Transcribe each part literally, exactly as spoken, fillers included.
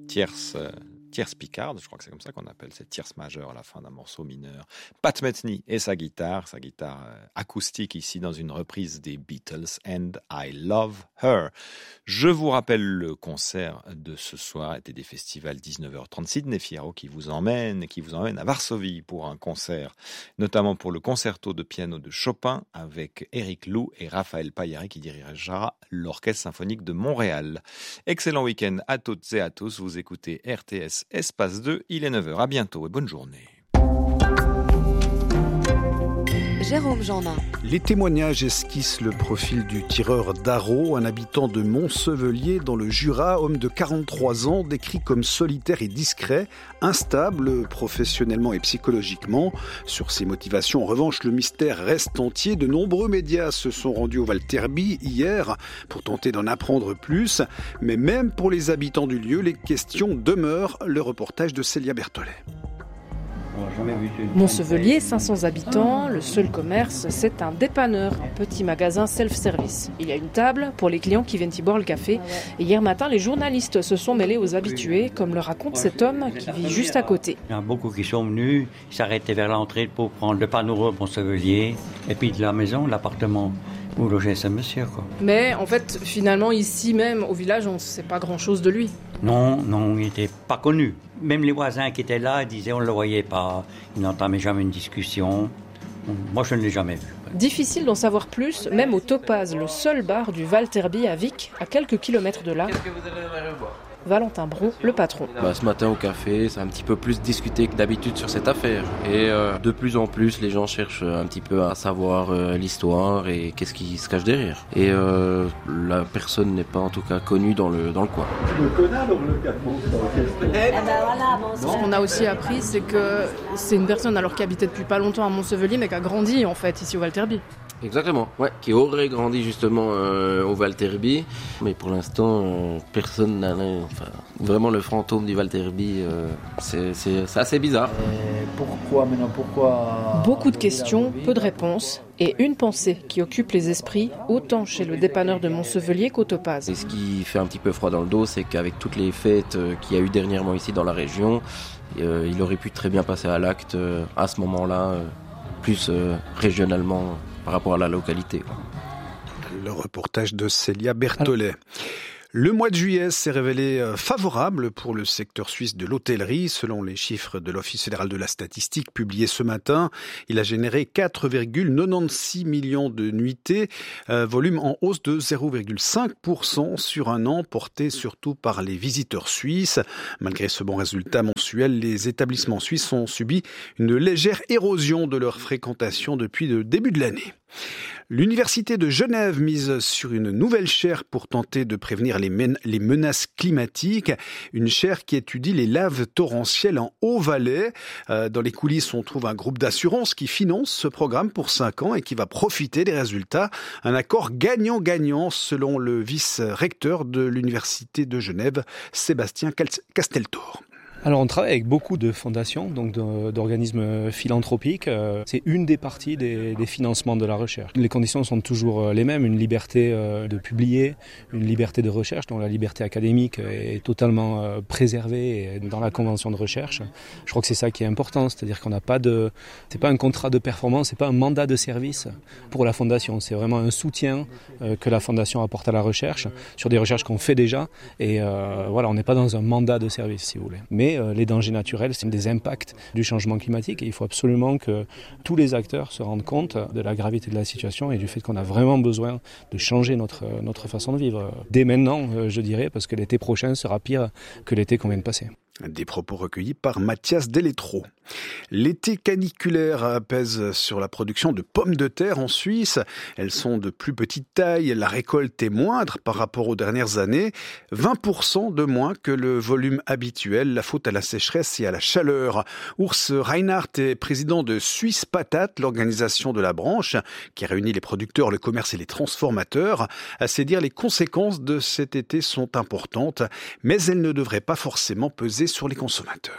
tierce, euh, tierce picarde, je crois que c'est comme ça qu'on appelle cette tierce majeure à la fin d'un morceau mineur. Pat Metheny et sa guitare, sa guitare euh, acoustique ici dans une reprise des Beatles, And I Love Her. Je vous rappelle le concert de ce soir était des festivals dix-neuf heures trente, Sidney Fierro qui vous emmène, qui vous emmène à Varsovie pour un concert, notamment pour le concerto de piano de Chopin avec Eric Lou et Raphaël Paillari qui dirigera l'Orchestre symphonique de Montréal. Excellent week-end à toutes et à tous. Vous écoutez R T S Espace deux, il est neuf heures. À bientôt et bonne journée. Jérôme Jeannin. Les témoignages esquissent le profil du tireur d'Arreau, un habitant de Montsevelier dans le Jura, homme de quarante-trois ans, décrit comme solitaire et discret, instable professionnellement et psychologiquement. Sur ses motivations, en revanche, le mystère reste entier. De nombreux médias se sont rendus au Val-Terby hier pour tenter d'en apprendre plus. Mais même pour les habitants du lieu, les questions demeurent. Le reportage de Célia Berthollet. Montsevelier, cinq cents habitants, le seul commerce, c'est un dépanneur, un petit magasin self-service. Il y a une table pour les clients qui viennent y boire le café. Et hier matin, les journalistes se sont mêlés aux habitués, comme le raconte cet homme qui vit juste à côté. Il y en a beaucoup qui sont venus, ils s'arrêtaient vers l'entrée pour prendre le panneau Montsevelier, et puis de la maison, l'appartement où logeait ce monsieur, quoi. Mais en fait, finalement, ici même, au village, on ne sait pas grand-chose de lui. Non, non, il n'était pas connu. Même les voisins qui étaient là disaient on ne le voyait pas, il n'entamait jamais une discussion. Moi, je ne l'ai jamais vu. Difficile d'en savoir plus, même au Topaz, le seul bar du Val-Terby à Vic, à quelques kilomètres de là. Qu'est-ce que vous avez à boire ? Valentin Bron, le patron. Bah, ce matin au café, c'est un petit peu plus discuté que d'habitude sur cette affaire. Et euh, de plus en plus, les gens cherchent un petit peu à savoir euh, l'histoire et qu'est-ce qui se cache derrière. Et euh, la personne n'est pas en tout cas connue dans le, dans le coin. Le connard, donc le capot. Ce qu'on a aussi appris, c'est que c'est une personne alors qui habitait depuis pas longtemps à Montsevelier, mais qui a grandi en fait ici au Val-Terby. Exactement, ouais, qui aurait grandi justement euh, au Val-Terby, mais pour l'instant, euh, personne n'a... Enfin, vraiment le fantôme du Val-Terby, euh, c'est, c'est, c'est assez bizarre. Et pourquoi maintenant, pourquoi... Beaucoup de questions, peu de réponses, et une pensée qui occupe les esprits, autant chez le dépanneur de Montsevelier qu'au Topaz. Et ce qui fait un petit peu froid dans le dos, c'est qu'avec toutes les fêtes euh, qu'il y a eu dernièrement ici dans la région, euh, il aurait pu très bien passer à l'acte euh, à ce moment-là, euh, plus euh, régionalement, par rapport à la localité, quoi. Le reportage de Célia Berthollet. Le mois de juillet s'est révélé favorable pour le secteur suisse de l'hôtellerie. Selon les chiffres de l'Office fédéral de la statistique publiés ce matin, il a généré quatre virgule quatre-vingt-seize millions de nuitées, euh, volume en hausse de zéro virgule cinq pour cent sur un an, porté surtout par les visiteurs suisses. Malgré ce bon résultat mensuel, les établissements suisses ont subi une légère érosion de leur fréquentation depuis le début de l'année. L'Université de Genève mise sur une nouvelle chaire pour tenter de prévenir les, men- les menaces climatiques. Une chaire qui étudie les laves torrentielles en Haut-Valais. Euh, dans les coulisses, on trouve un groupe d'assurance qui finance ce programme pour cinq ans et qui va profiter des résultats. Un accord gagnant-gagnant selon le vice-recteur de l'Université de Genève, Sébastien Casteltor. Alors on travaille avec beaucoup de fondations, donc de, d'organismes philanthropiques. C'est une des parties des, des financements de la recherche. Les conditions sont toujours les mêmes, une liberté de publier, une liberté de recherche, dont la liberté académique est totalement préservée dans la convention de recherche. Je crois que c'est ça qui est important, c'est-à-dire qu'on n'a pas de, c'est pas un contrat de performance, c'est pas un mandat de service pour la fondation. C'est vraiment un soutien que la fondation apporte à la recherche sur des recherches qu'on fait déjà. Et euh, voilà, on n'est pas dans un mandat de service, si vous voulez. Mais les dangers naturels, c'est des impacts du changement climatique et il faut absolument que tous les acteurs se rendent compte de la gravité de la situation et du fait qu'on a vraiment besoin de changer notre, notre façon de vivre. Dès maintenant, je dirais, parce que l'été prochain sera pire que l'été qu'on vient de passer. Des propos recueillis par Mathias Delétro. L'été caniculaire pèse sur la production de pommes de terre en Suisse. Elles sont de plus petite taille, la récolte est moindre par rapport aux dernières années. vingt pour cent de moins que le volume habituel, la faute à la sécheresse et à la chaleur. Urs Reinhardt est président de Suisse Patate, l'organisation de la branche qui réunit les producteurs, le commerce et les transformateurs. À ses dires, les conséquences de cet été sont importantes, mais elles ne devraient pas forcément peser sur les consommateurs.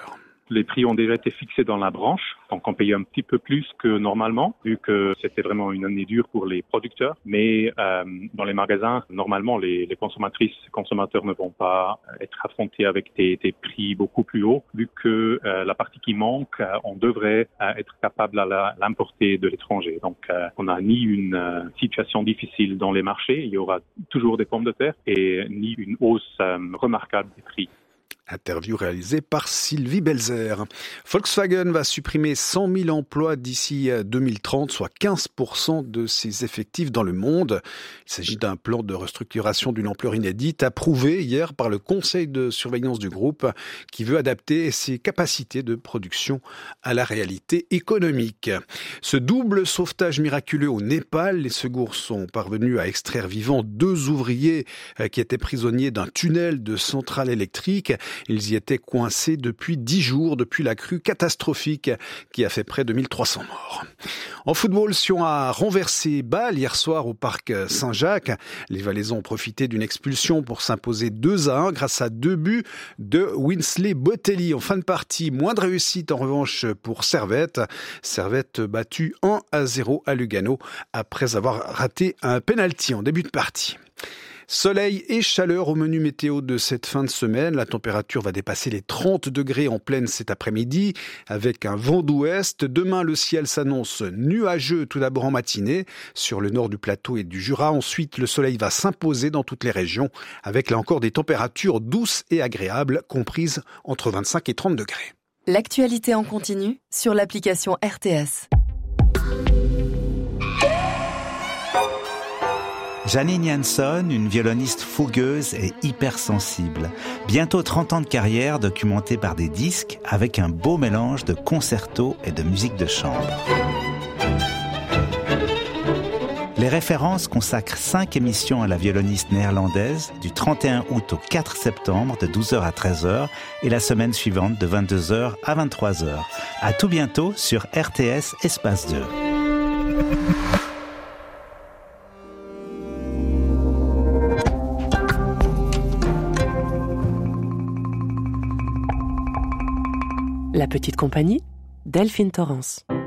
Les prix ont déjà été fixés dans la branche, donc on paye un petit peu plus que normalement, vu que c'était vraiment une année dure pour les producteurs. Mais euh, dans les magasins, normalement, les, les consommatrices et consommateurs ne vont pas être affrontés avec des, des prix beaucoup plus hauts, vu que euh, la partie qui manque, euh, on devrait euh, être capable à la, l'importer de l'étranger. Donc, euh, on n'a ni une euh, situation difficile dans les marchés, il y aura toujours des pommes de terre, et ni une hausse euh, remarquable des prix. Interview réalisée par Sylvie Belzer. Volkswagen va supprimer cent mille emplois d'ici deux mille trente, soit quinze pour cent de ses effectifs dans le monde. Il s'agit d'un plan de restructuration d'une ampleur inédite, approuvé hier par le conseil de surveillance du groupe, qui veut adapter ses capacités de production à la réalité économique. Ce double sauvetage miraculeux au Népal, les secours sont parvenus à extraire vivants deux ouvriers qui étaient prisonniers d'un tunnel de centrale électrique. Ils y étaient coincés depuis dix jours, depuis la crue catastrophique qui a fait près de mille trois cents morts. En football, Sion a renversé Bâle hier soir au parc Saint-Jacques. Les Valaisans ont profité d'une expulsion pour s'imposer deux à un grâce à deux buts de Winsley Botelli. En fin de partie, moins de réussite en revanche pour Servette. Servette battu un à zéro à Lugano après avoir raté un penalty en début de partie. Soleil et chaleur au menu météo de cette fin de semaine. La température va dépasser les trente degrés en pleine cet après-midi avec un vent d'ouest. Demain, le ciel s'annonce nuageux tout d'abord en matinée sur le nord du plateau et du Jura. Ensuite, le soleil va s'imposer dans toutes les régions avec là encore des températures douces et agréables comprises entre vingt-cinq et trente degrés. L'actualité en continu sur l'application R T S. Janine Jansson, une violoniste fougueuse et hypersensible. Bientôt trente ans de carrière documentée par des disques avec un beau mélange de concertos et de musique de chambre. Les références consacrent cinq émissions à la violoniste néerlandaise du trente et un août au quatre septembre de douze heures à treize heures et la semaine suivante de vingt-deux heures à vingt-trois heures. À tout bientôt sur R T S Espace deux. La petite compagnie, Delphine Torrance.